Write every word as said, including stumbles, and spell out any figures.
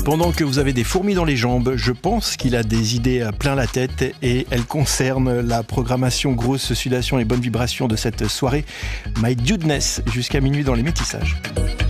Pendant que vous avez des fourmis dans les jambes, je pense qu'il a des idées à plein la tête et elles concernent la programmation grosse sudation et bonnes vibrations de cette soirée My Dudeness jusqu'à minuit dans les métissages.